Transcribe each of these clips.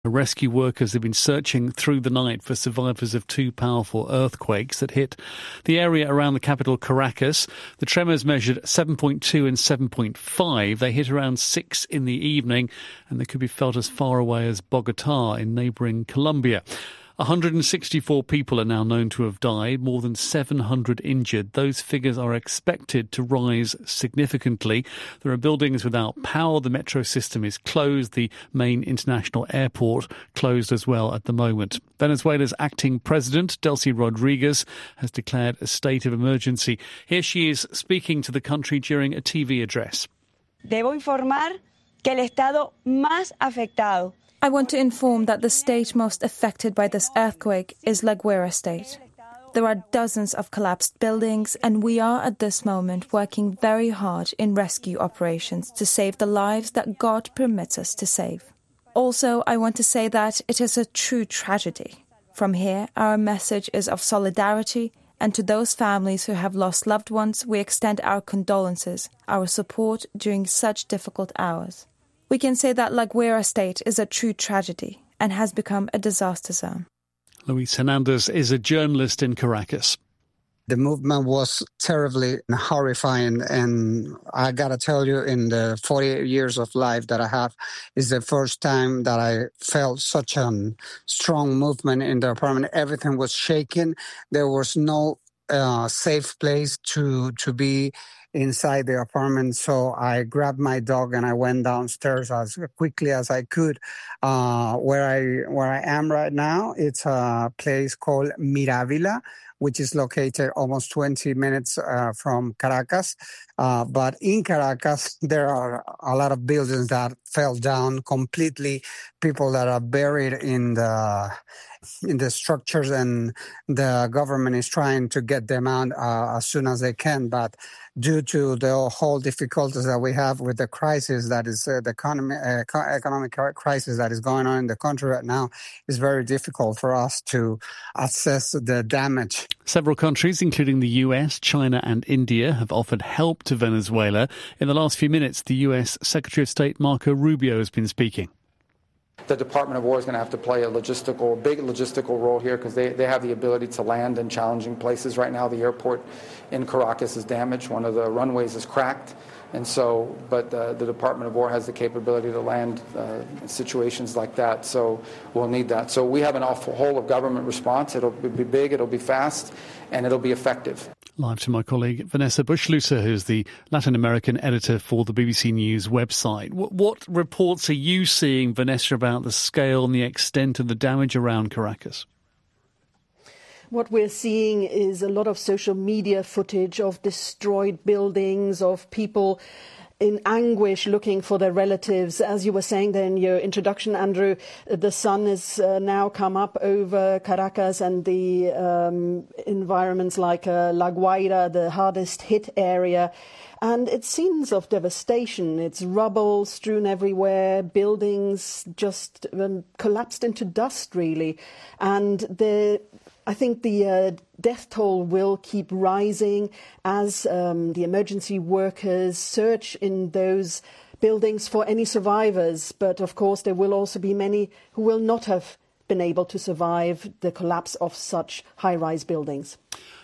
Rescue workers have been searching through the night for survivors of two powerful earthquakes that hit the area around the capital Caracas. The tremors measured 7.2 and 7.5. They hit around 6 in the evening, and they could be felt as far away as Bogota in neighbouring Colombia. 164 people are now known to have died, more than 700 injured. Those figures are expected to rise significantly. There are buildings without power. The metro system is closed. The main international airport closed as well at the moment. Venezuela's acting president, Delcy Rodriguez, has declared a state of emergency. Here she is speaking to the country during a TV address. Debo informar que el estado más afectado. I want to inform that the state most affected by this earthquake is La Guaira state. There are dozens of collapsed buildings, and we are at this moment working very hard in rescue operations to save the lives that God permits us to save. Also, I want to say that it is a true tragedy. From here, our message is of solidarity, and to those families who have lost loved ones, we extend our condolences, our support during such difficult hours. We can say that La Guaira state is a true tragedy and has become a disaster zone. Luis Hernandez is a journalist in Caracas. The movement was terribly horrifying, and I gotta tell you, in the 48 years of life that I have, is the first time that I felt such a strong movement in the apartment. Everything was shaking. There was no safe place to be inside the apartment. So I grabbed my dog and I went downstairs as quickly as I could. Where I am right now, it's a place called Miravila, which is located almost 20 minutes from Caracas. But in Caracas, there are a lot of buildings that fell down completely, people that are buried in the structures, and the government is trying to get them out as soon as they can. But due to the whole difficulties that we have with the crisis that is the economic crisis that is going on in the country right now, it's very difficult for us to assess the damage. Several countries, including the US, China and India, have offered help to Venezuela. In the last few minutes, the US Secretary of State Marco Rubio has been speaking. The Department of War is going to have to play a big logistical role here, because they have the ability to land in challenging places. Right now, the airport in Caracas is damaged. One of the runways is cracked. And so, but the Department of War has the capability to land in situations like that. So we'll need that. So we have an whole of government response. It'll be big, it'll be fast, and it'll be effective. Live to my colleague Vanessa Bushlusa, who's the Latin American editor for the BBC News website. What reports are you seeing, Vanessa, about the scale and the extent of the damage around Caracas? What we're seeing is a lot of social media footage of destroyed buildings, of people in anguish looking for their relatives. As you were saying there in your introduction, Andrew, the sun has now come up over Caracas and the environments like La Guaira, the hardest hit area. And it's scenes of devastation. It's rubble strewn everywhere, buildings just collapsed into dust, really. And I think the death toll will keep rising as the emergency workers search in those buildings for any survivors. But of course, there will also be many who will not have been able to survive the collapse of such high-rise buildings.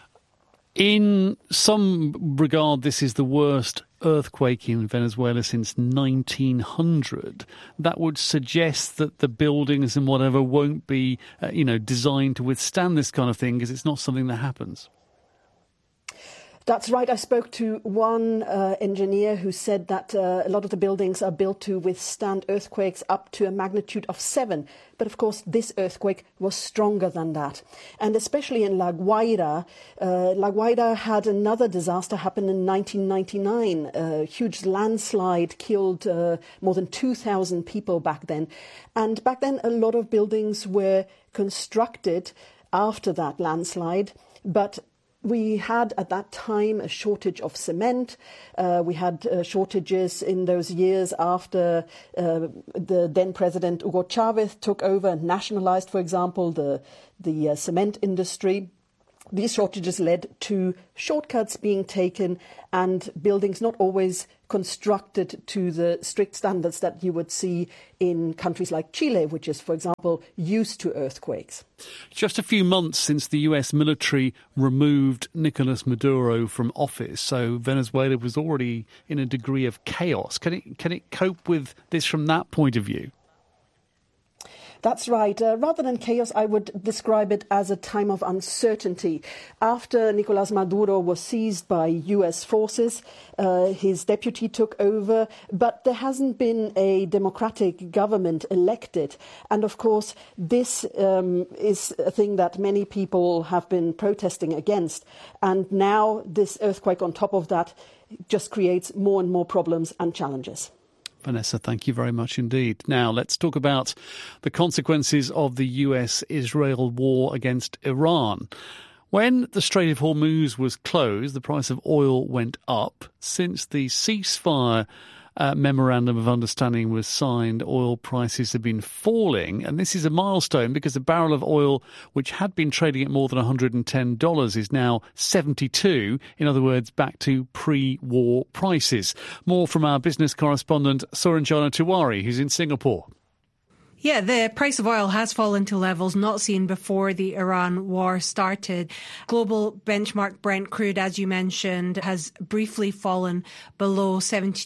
In some regard, this is the worst earthquake in Venezuela since 1900. That would suggest that the buildings and whatever won't be, designed to withstand this kind of thing, because it's not something that happens. That's right. I spoke to one engineer who said that a lot of the buildings are built to withstand earthquakes up to a magnitude of 7. But of course, this earthquake was stronger than that. And especially in La Guaira, La Guaira had another disaster happen in 1999. A huge landslide killed more than 2,000 people back then. And back then, a lot of buildings were constructed after that landslide, but we had at that time a shortage of cement. We had shortages in those years after the then President Hugo Chavez took over and nationalized, for example, the cement industry. These shortages led to shortcuts being taken and buildings not always constructed to the strict standards that you would see in countries like Chile, which is, for example, used to earthquakes. Just a few months since the US military removed Nicolas Maduro from office, so Venezuela was already in a degree of chaos. Can it cope with this from that point of view? That's right. Rather than chaos, I would describe it as a time of uncertainty. After Nicolás Maduro was seized by US forces, his deputy took over, but there hasn't been a democratic government elected. And of course, this is a thing that many people have been protesting against. And now this earthquake on top of that just creates more and more problems and challenges. Vanessa, thank you very much indeed. Now, let's talk about the consequences of the US-Israel war against Iran. When the Strait of Hormuz was closed, the price of oil went up. Since the ceasefire memorandum of understanding was signed, oil prices have been falling. And this is a milestone because a barrel of oil, which had been trading at more than $110, is now $72. In other words, back to pre-war prices. More from our business correspondent, Suranjana Tiwari, who's in Singapore. Yeah, the price of oil has fallen to levels not seen before the Iran war started. Global benchmark Brent crude, as you mentioned, has briefly fallen below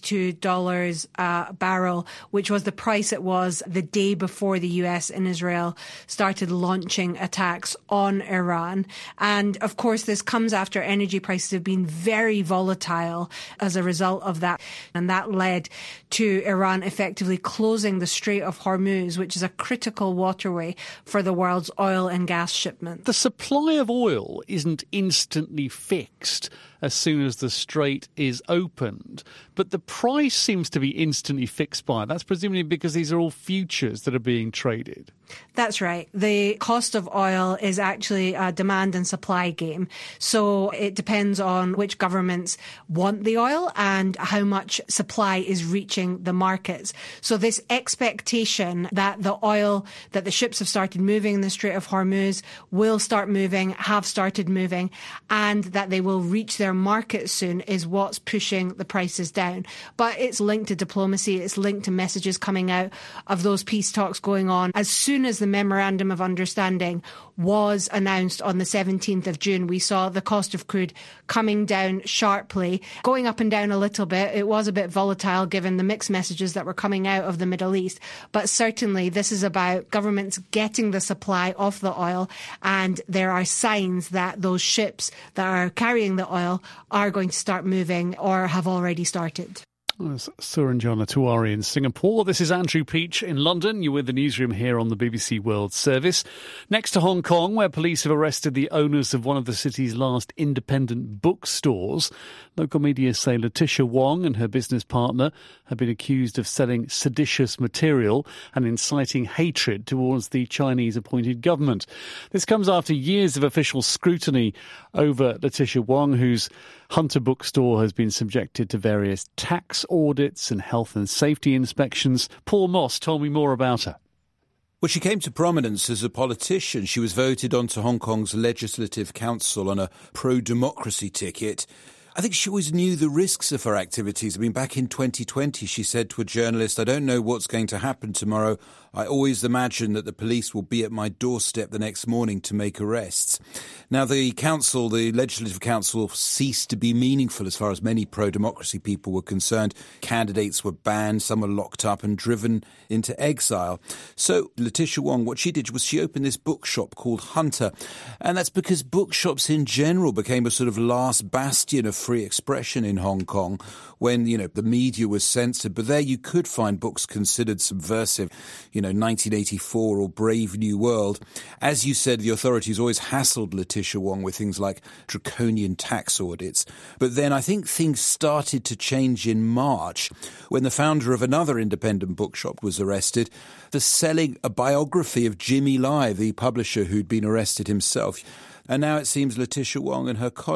$72 a barrel, which was the price it was the day before the US and Israel started launching attacks on Iran. And of course, this comes after energy prices have been very volatile as a result of that. And that led to Iran effectively closing the Strait of Hormuz, which is a critical waterway for the world's oil and gas shipment. The supply of oil isn't instantly fixed as soon as the strait is opened, but the price seems to be instantly fixed by it. That's presumably because these are all futures that are being traded. That's right. The cost of oil is actually a demand and supply game. So it depends on which governments want the oil and how much supply is reaching the markets. So this expectation that the oil, that the ships have started moving in the Strait of Hormuz will start moving, have started moving, and that they will reach their market soon is what's pushing the prices down. But it's linked to diplomacy. It's linked to messages coming out of those peace talks going on. As soon as the Memorandum of Understanding was announced on the 17th of June, we saw the cost of crude coming down sharply, going up and down a little bit. It was a bit volatile given the mixed messages that were coming out of the Middle East. But certainly this is about governments getting the supply of the oil, and there are signs that those ships that are carrying the oil are going to start moving or have already started. Suranjana Tiwari in Singapore. This is Andrew Peach in London. You're with the newsroom here on the BBC World Service. Next to Hong Kong, where police have arrested the owners of one of the city's last independent bookstores. Local media say Letitia Wong and her business partner have been accused of selling seditious material and inciting hatred towards the Chinese-appointed government. This comes after years of official scrutiny over Letitia Wong, whose Hunter bookstore has been subjected to various tax audits and health and safety inspections. Paul Moss told me more about her. Well, she came to prominence as a politician. She was voted onto Hong Kong's Legislative Council on a pro-democracy ticket. I think she always knew the risks of her activities. I mean, back in 2020, she said to a journalist, "I don't know what's going to happen tomorrow. I always imagine that the police will be at my doorstep the next morning to make arrests." Now, the council, the Legislative Council, ceased to be meaningful as far as many pro-democracy people were concerned. Candidates were banned, some were locked up and driven into exile. So Letitia Wong, what she did was she opened this bookshop called Hunter. And that's because bookshops in general became a sort of last bastion of free expression in Hong Kong when, the media was censored. But there you could find books considered subversive, 1984 or Brave New World. As you said, the authorities always hassled Letitia Wong with things like draconian tax audits. But then I think things started to change in March when the founder of another independent bookshop was arrested for selling a biography of Jimmy Lai, the publisher who'd been arrested himself. And now it seems Letitia Wong and her colleague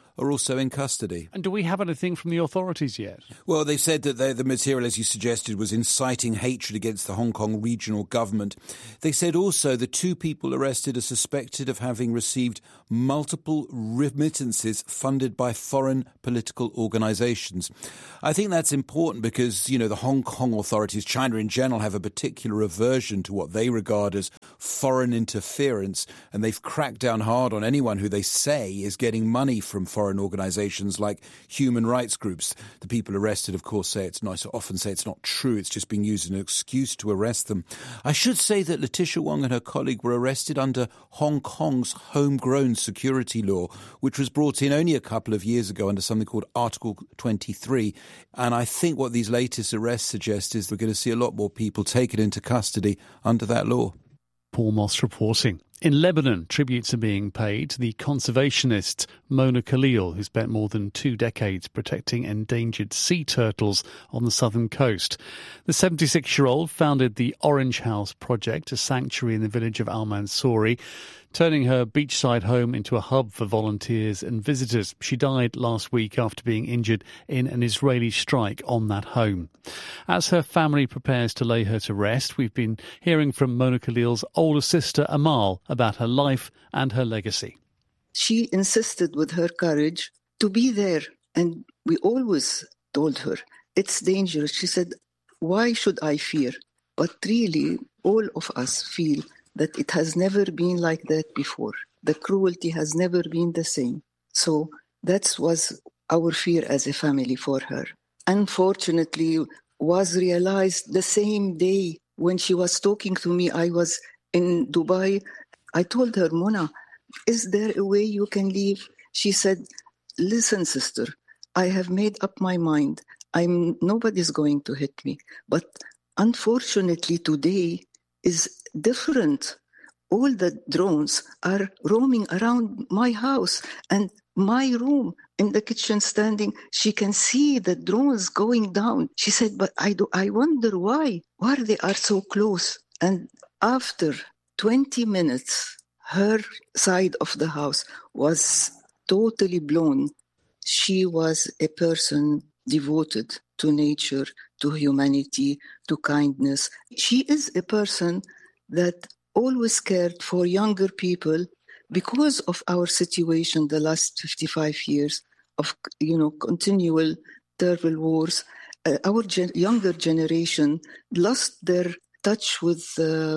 are also in custody. And do we have anything from the authorities yet? Well, they said that the material, as you suggested, was inciting hatred against the Hong Kong regional government. They said also the 2 people arrested are suspected of having received multiple remittances funded by foreign political organisations. I think that's important because, the Hong Kong authorities, China in general, have a particular aversion to what they regard as foreign interference, and they've cracked down hard on anyone who they say is getting money from foreign organisations like human rights groups. The people arrested, of course, often say it's not true. It's just being used as an excuse to arrest them. I should say that Letitia Wong and her colleague were arrested under Hong Kong's homegrown security law, which was brought in only a couple of years ago under something called Article 23. And I think what these latest arrests suggest is we're going to see a lot more people taken into custody under that law. Paul Moss reporting. In Lebanon, tributes are being paid to the conservationist Mona Khalil, who spent more than 2 decades protecting endangered sea turtles on the southern coast. The 76-year-old founded the Orange House Project, a sanctuary in the village of Al Mansouri, turning her beachside home into a hub for volunteers and visitors. She died last week after being injured in an Israeli strike on that home. As her family prepares to lay her to rest, we've been hearing from Mona Khalil's older sister, Amal, about her life and her legacy. She insisted with her courage to be there, and we always told her, it's dangerous. She said, why should I fear? But really, all of us feel that it has never been like that before. The cruelty has never been the same. So that was our fear as a family for her. Unfortunately, was realized the same day when she was talking to me. I was in Dubai. I told her, Mona, is there a way you can leave? She said, listen, sister, I have made up my mind. Nobody's going to hit me. But unfortunately, today is different. All the drones are roaming around my house and my room in the kitchen standing. She can see the drones going down. She said, but I wonder why they are so close. And after 20 minutes, her side of the house was totally blown. She was a person devoted to nature, to humanity, to kindness. She is a person that always cared for younger people because of our situation the last 55 years of, continual terrible wars. Our younger generation lost their touch with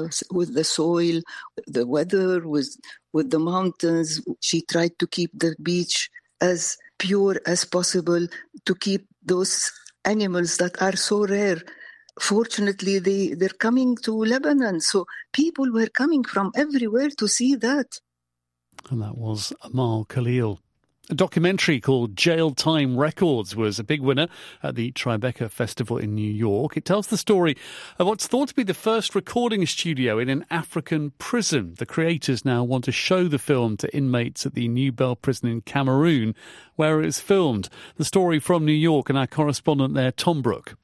the soil, the weather, with the mountains. She tried to keep the beach as pure as possible, to keep those animals that are so rare. Fortunately, they're coming to Lebanon, so people were coming from everywhere to see that. And that was Amal Khalil. A documentary called Jail Time Records was a big winner at the Tribeca Festival in New York. It tells the story of what's thought to be the first recording studio in an African prison. The creators now want to show the film to inmates at the New Bell prison in Cameroon, where it was filmed. The story from New York and our correspondent there, Tom Brooke.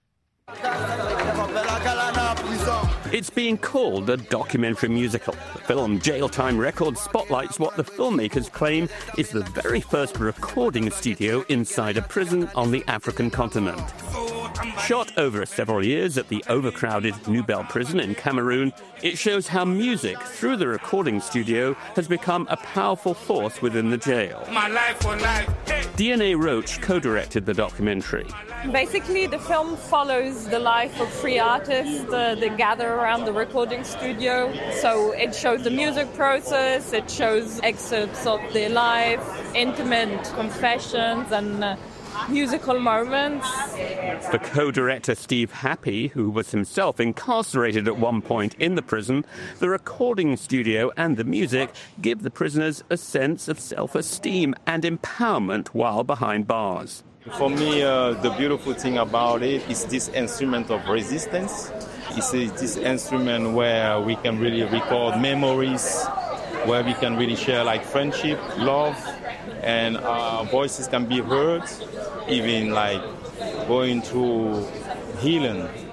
It's being called a documentary musical. The film Jail Time Records spotlights what the filmmakers claim is the very first recording studio inside a prison on the African continent. Shot over several years at the overcrowded New Bell prison in Cameroon, it shows how music, through the recording studio, has become a powerful force within the jail. DNA Roach co-directed the documentary. Basically, the film follows the life of free artists that gather around the recording studio. So it shows the music process, it shows excerpts of their life, intimate confessions and musical moments. The co-director Steve Happy, who was himself incarcerated at one point in the prison, the recording studio and the music give the prisoners a sense of self-esteem and empowerment while behind bars. For me, the beautiful thing about it is this instrument of resistance. It's this instrument where we can really record memories, where we can really share like friendship, love, and our voices can be heard, even like going through healing.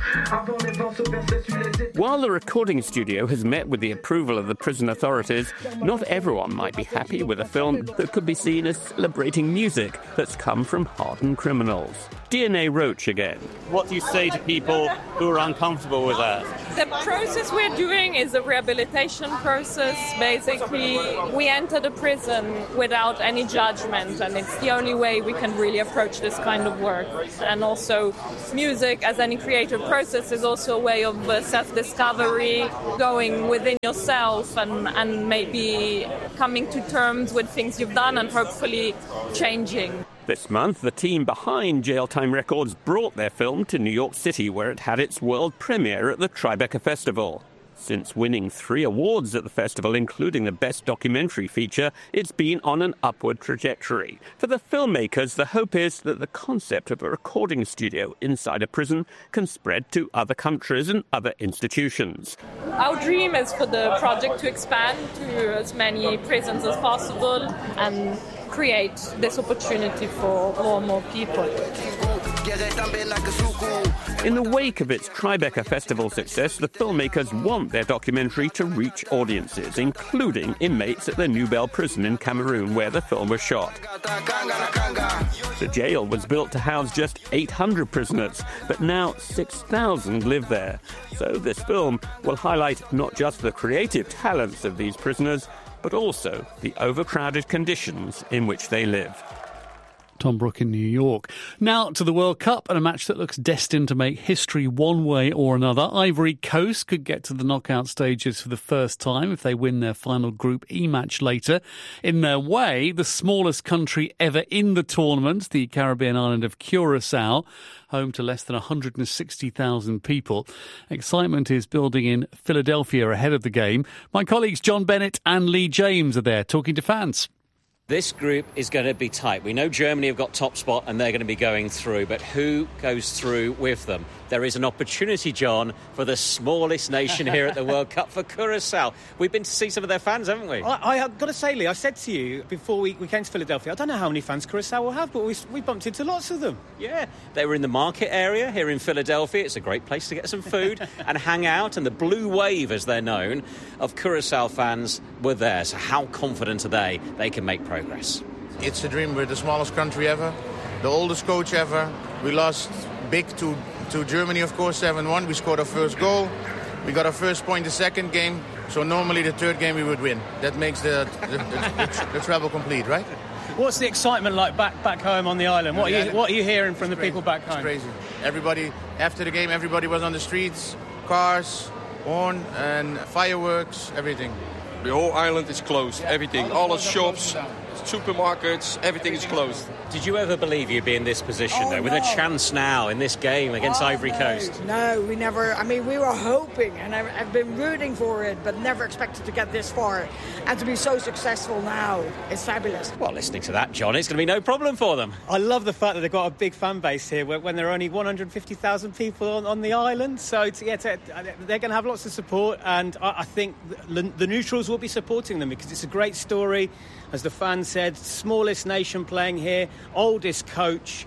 While the recording studio has met with the approval of the prison authorities, not everyone might be happy with a film that could be seen as celebrating music that's come from hardened criminals. DNA Roach again. What do you say to people who are uncomfortable with that? The process we're doing is a rehabilitation process. Basically, we enter the prison without any judgment, and it's the only way we can really approach this kind of work. And also, music, as any creative process, is also a way of self-discovery, going within yourself and maybe coming to terms with things you've done and hopefully changing. This month, the team behind Jail Time Records brought their film to New York City, where it had its world premiere at the Tribeca Festival. Since winning 3 awards at the festival, including the Best Documentary Feature, it's been on an upward trajectory. For the filmmakers, the hope is that the concept of a recording studio inside a prison can spread to other countries and other institutions. Our dream is for the project to expand to as many prisons as possible and create this opportunity for more and more people. In the wake of its Tribeca Festival success, the filmmakers want their documentary to reach audiences, including inmates at the Nubel prison in Cameroon, where the film was shot. The jail was built to house just 800 prisoners, but now 6,000 live there. So this film will highlight not just the creative talents of these prisoners, but also the overcrowded conditions in which they live. Tom Brooke in New York. Now to the World Cup and a match that looks destined to make history one way or another. Ivory Coast could get to the knockout stages for the first time if they win their final Group E match later. In their way, the smallest country ever in the tournament, the Caribbean island of Curacao, home to less than 160,000 people. Excitement is building in Philadelphia ahead of the game. My colleagues John Bennett and Lee James are there talking to fans. This group is going to be tight. We know Germany have got top spot and they're going to be going through, but who goes through with them? There is an opportunity, John, for the smallest nation here at the World Cup, for Curacao. We've been to see some of their fans, haven't we? I've got to say, Lee, I said to you before we came to Philadelphia, I don't know how many fans Curacao will have, but we bumped into lots of them. Yeah, they were in the market area here in Philadelphia. It's a great place to get some food and hang out, and the Blue Wave, as they're known, of Curacao fans were there. So how confident are they can make progress? It's a dream. We're the smallest country ever, the oldest coach ever. We lost big to Germany, of course, 7-1. We scored our first goal. We got our first point the second game. So normally the third game we would win. That makes the treble complete, right? What's the excitement like back home on the island? What are you hearing from the people back home? It's crazy. Everybody, after the game, everybody was on the streets, cars, horn and fireworks, everything. The whole island is closed, everything. All the shops, supermarkets, everything is closed. Did you ever believe you'd be in this position, though, with a chance now in this game against Ivory Coast? No, we never. I mean, we were hoping, and I've been rooting for it, but never expected to get this far. And to be so successful now, it's fabulous. Well, listening to that, John, it's going to be no problem for them. I love the fact that they've got a big fan base here when there are only 150,000 people on the island. So, they're going to have lots of support, and I think the neutrals will be supporting them because it's a great story. As the fans said, smallest nation playing here, oldest coach.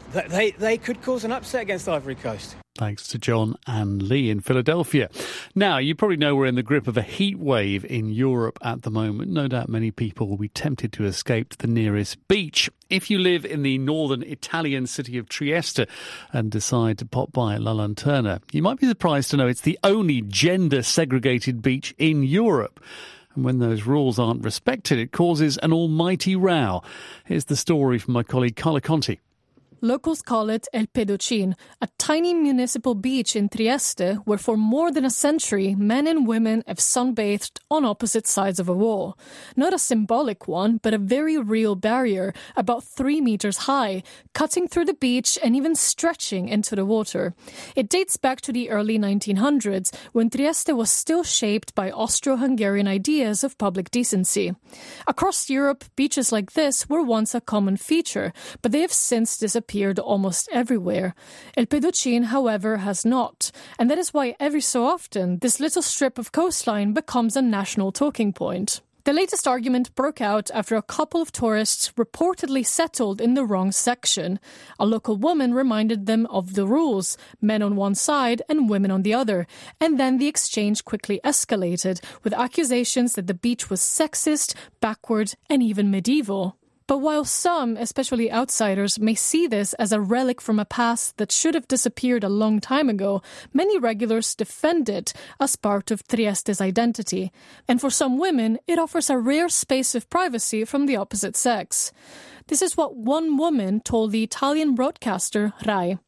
They could cause an upset against Ivory Coast. Thanks to John and Lee in Philadelphia. Now, you probably know we're in the grip of a heat wave in Europe at the moment. No doubt many people will be tempted to escape to the nearest beach. If you live in the northern Italian city of Trieste and decide to pop by La Lanterna, you might be surprised to know it's the only gender-segregated beach in Europe. And when those rules aren't respected, it causes an almighty row. Here's the story from my colleague Carla Conti. Locals call it El Pedocin, a tiny municipal beach in Trieste where for more than a century men and women have sunbathed on opposite sides of a wall. Not a symbolic one, but a very real barrier about 3 meters high, cutting through the beach and even stretching into the water. It dates back to the early 1900s when Trieste was still shaped by Austro-Hungarian ideas of public decency. Across Europe, beaches like this were once a common feature, but they have since disappeared almost everywhere. El Pedocin, however, has not, and that is why every so often this little strip of coastline becomes a national talking point. The latest argument broke out after a couple of tourists reportedly settled in the wrong section. A local woman reminded them of the rules, men on one side and women on the other. And then the exchange quickly escalated, with accusations that the beach was sexist, backward, and even medieval. But while some, especially outsiders, may see this as a relic from a past that should have disappeared a long time ago, many regulars defend it as part of Trieste's identity. And for some women, it offers a rare space of privacy from the opposite sex. This is what one woman told the Italian broadcaster Rai.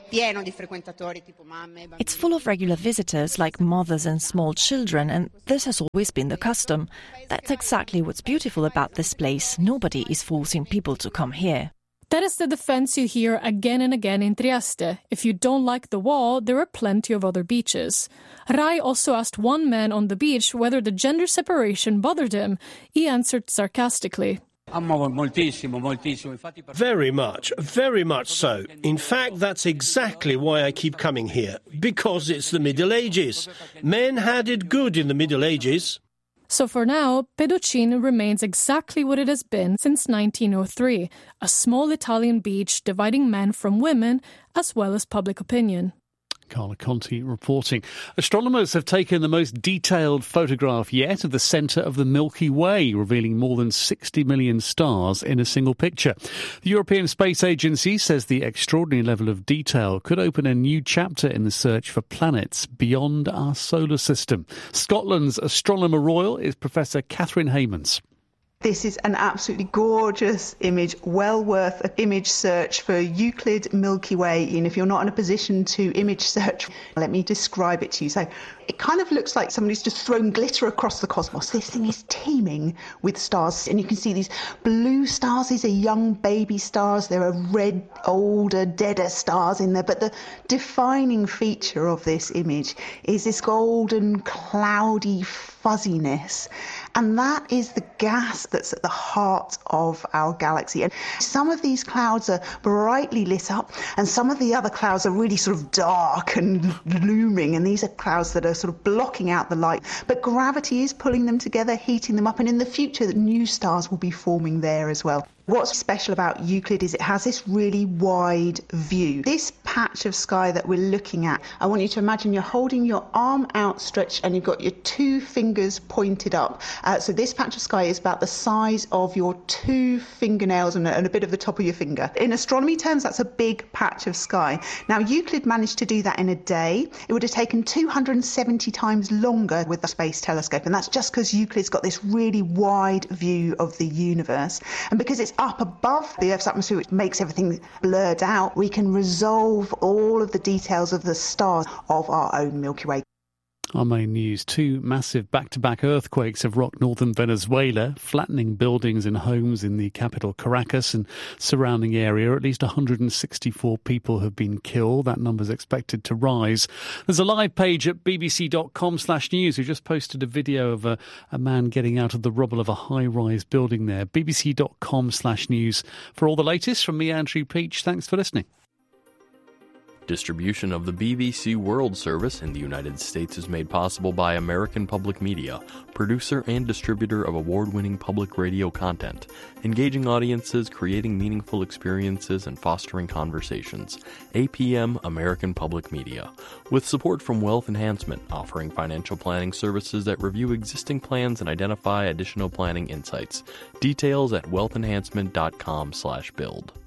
It's full of regular visitors like mothers and small children, and this has always been the custom. That's exactly what's beautiful about this place. Nobody is forcing people to come here. That is the defense you hear again and again in Trieste. If you don't like the wall, there are plenty of other beaches. Rai also asked one man on the beach whether the gender separation bothered him. He answered sarcastically. Very much so. In fact, that's exactly why I keep coming here. Because it's the Middle Ages. Men had it good in the Middle Ages. So for now, Pedocin remains exactly what it has been since 1903, a small Italian beach dividing men from women as well as public opinion. Carla Conti reporting. Astronomers have taken the most detailed photograph yet of the centre of the Milky Way, revealing more than 60 million stars in a single picture. The European Space Agency says the extraordinary level of detail could open a new chapter in the search for planets beyond our solar system. Scotland's Astronomer Royal is Professor Catherine Haymans. This is an absolutely gorgeous image, well worth an image search for Euclid Milky Way. And if you're not in a position to image search, let me describe it to you. So it kind of looks like somebody's just thrown glitter across the cosmos. This thing is teeming with stars. And you can see these blue stars. These are young baby stars. There are red, older, deader stars in there. But the defining feature of this image is this golden, cloudy fuzziness. And that is the gas that's at the heart of our galaxy. And some of these clouds are brightly lit up, and some of the other clouds are really sort of dark and looming. And these are clouds that are sort of blocking out the light. But gravity is pulling them together, heating them up. And in the future, new stars will be forming there as well. What's special about Euclid is it has this really wide view. This patch of sky that we're looking at, I want you to imagine you're holding your arm outstretched and you've got your two fingers pointed up. So this patch of sky is about the size of your two fingernails and a bit of the top of your finger. In astronomy terms, that's a big patch of sky. Now, Euclid managed to do that in a day. It would have taken 270 times longer with the Space Telescope, and that's just because Euclid's got this really wide view of the universe. And because it's up above the Earth's atmosphere, which makes everything blurred out, we can resolve all of the details of the stars of our own Milky Way. Our main news: two massive back-to-back earthquakes have rocked northern Venezuela, flattening buildings and homes in the capital Caracas and surrounding area. At least 164 people have been killed. That number is expected to rise. There's a live page at bbc.com/news. We just posted a video of a man getting out of the rubble of a high-rise building there. bbc.com/news for all the latest. From me, Andrew Peach, thanks for listening. Distribution of the BBC World Service in the United States is made possible by American Public Media, producer and distributor of award-winning public radio content, engaging audiences, creating meaningful experiences, and fostering conversations. APM American Public Media, with support from Wealth Enhancement, offering financial planning services that review existing plans and identify additional planning insights. Details at wealthenhancement.com/build.